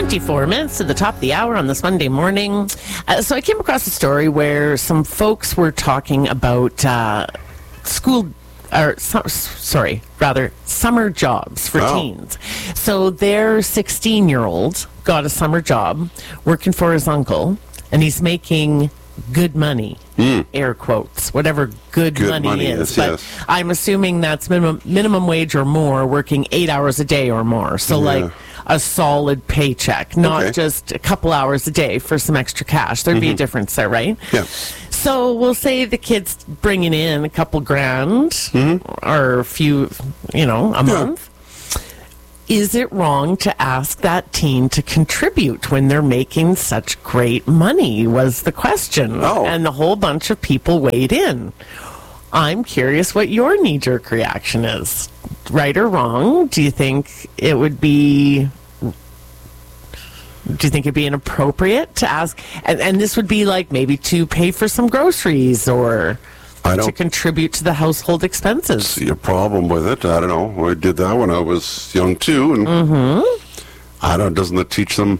24 minutes to the top of the hour on this Monday morning. So I came across a story where some folks were talking about summer jobs for teens. So their 16-year-old got a summer job working for his uncle, and he's making good money, air quotes, whatever good money is. But yes. I'm assuming that's minimum wage or more, working 8 hours a day or more. So like a solid paycheck, not just a couple hours a day for some extra cash. There'd be a difference there, right? Yeah. So we'll say the kid's bringing in a couple grand or a few, a month. Is it wrong to ask that teen to contribute when they're making such great money, was the question. Oh. And a whole bunch of people weighed in. I'm curious what your knee-jerk reaction is. Right or wrong? Do you think it'd be inappropriate to ask? And this would be like maybe to pay for some groceries or to contribute to the household expenses. See a problem with it. I don't know. I did that when I was young too, and I don't. Doesn't it teach them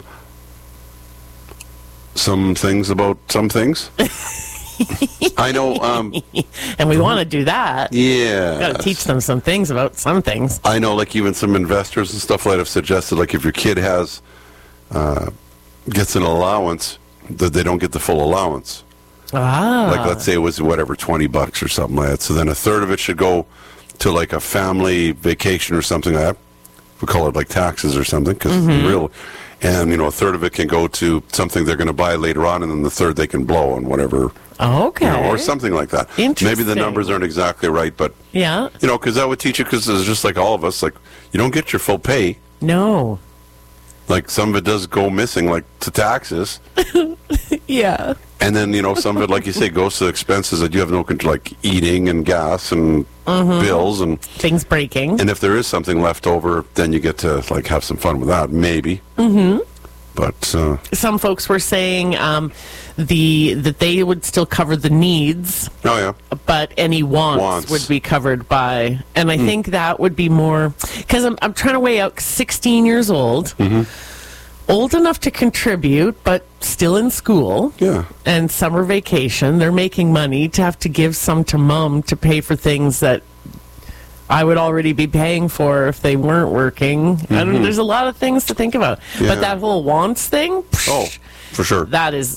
some things about some things? I know. And we want to do that. Yeah. Got to teach them some things about some things. I know, like even some investors and stuff like that have suggested, like if your kid has gets an allowance, that they don't get the full allowance. Like let's say it was whatever, $20 or something like that. So then a third of it should go to like a family vacation or something like that. We call it like taxes or something, because and a third of it can go to something they're going to buy later on, and then the third they can blow on whatever. Okay. Or something like that. Maybe the numbers aren't exactly right, but because that would teach you, because it's just like all of us, like you don't get your full pay. No. Like some of it does go missing, like to taxes. Yeah. And then, some of it, like you say, goes to expenses that you have no control, like eating and gas and bills and things breaking. And if there is something left over, then you get to like have some fun with that, maybe. But some folks were saying that they would still cover the needs. Oh yeah. But any wants would be covered by, and I think that would be more, because I'm trying to weigh out 16 years old. Old enough to contribute, but still in school. Yeah. And summer vacation. They're making money to have to give some to mom to pay for things that I would already be paying for if they weren't working. I don't know, there's a lot of things to think about. Yeah. But that whole wants thing, for sure. that is,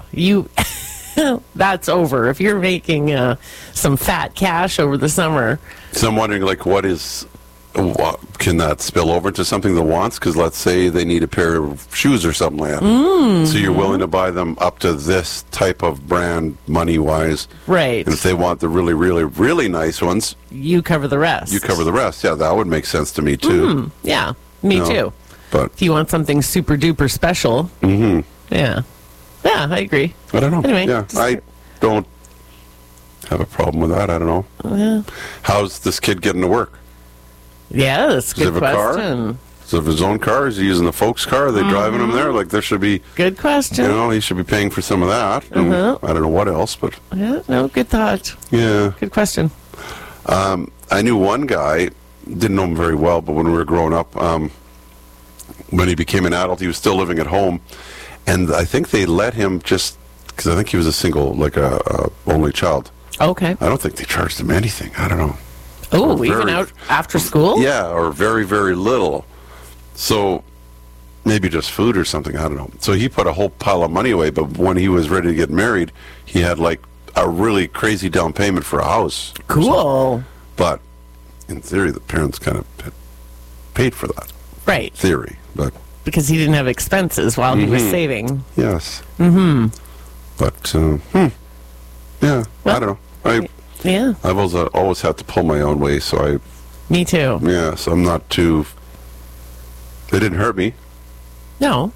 that's over. If you're making some fat cash over the summer. So I'm wondering, like, can that spill over into something the wants? Because let's say they need a pair of shoes or something like that. So you're willing to buy them up to this type of brand, money-wise. Right. And if they want the really, really, really nice ones, you cover the rest. Yeah, that would make sense to me, too. Yeah, me too. But if you want something super-duper special. Yeah. Yeah, I agree. I don't know. Anyway. Yeah, I don't have a problem with that. I don't know. Yeah. How's this kid getting to work? Yeah, that's a good Does he have a question. car? Does he have his own car? Is he using the folks' car? Are they driving him there? Like, there should be... Good question. He should be paying for some of that. And I don't know what else, but... Yeah, no, good thought. Yeah. Good question. I knew one guy, didn't know him very well, but when we were growing up, when he became an adult, he was still living at home. And I think they let him just... Because I think he was a single, like a only child. Okay. I don't think they charged him anything. I don't know. Oh, even out after school? Yeah, or very, very little. So maybe just food or something. I don't know. So he put a whole pile of money away, but when he was ready to get married, he had like a really crazy down payment for a house. Cool. But in theory, the parents kind of paid for that. Right. Theory, but because he didn't have expenses while he was saving. Yes. But yeah, well, I don't know. I've always had to pull my own way, so Me too. Yeah, so I'm not too... They didn't hurt me. No.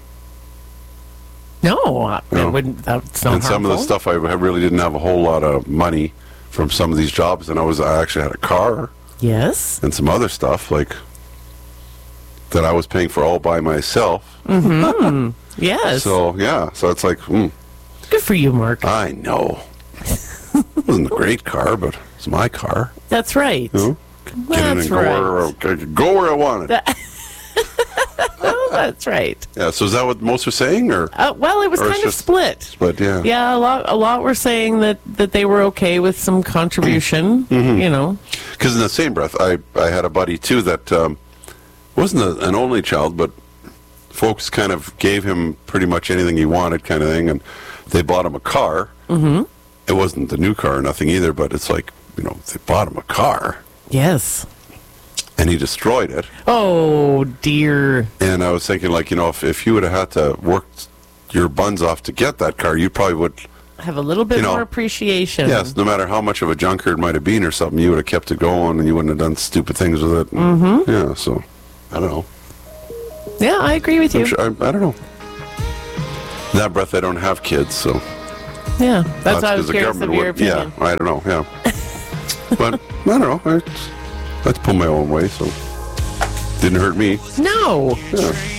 It wouldn't, that's not And some of the stuff, I really didn't have a whole lot of money from some of these jobs, and I actually had a car. Yes. And some other stuff, like, that I was paying for all by myself. Yes. So, yeah, so it's like, Good for you, Mark. I know. It wasn't a great car, but it's my car. That's right. Get in and go where I wanted. That's right. Yeah. So is that what most are saying, or? Well, it was Or it's kind of just split. But yeah. Yeah, a lot were saying that they were okay with some contribution. Because in the same breath, I had a buddy too that wasn't an only child, but folks kind of gave him pretty much anything he wanted, kind of thing, and they bought him a car. Mm-hmm. It wasn't the new car or nothing either, but it's like, they bought him a car. Yes. And he destroyed it. Oh, dear. And I was thinking, like, if you would have had to work your buns off to get that car, you probably would have a little bit more appreciation. Yes, no matter how much of a junker it might have been or something, you would have kept it going and you wouldn't have done stupid things with it. Mm-hmm. Yeah, so, I don't know. Yeah, I agree with you. I don't know. In that breath, I don't have kids, so. Yeah, that's why I was curious of your opinion. Yeah, I don't know, yeah. But, I don't know. Let's pull my own way, so. Didn't hurt me. No. Yeah.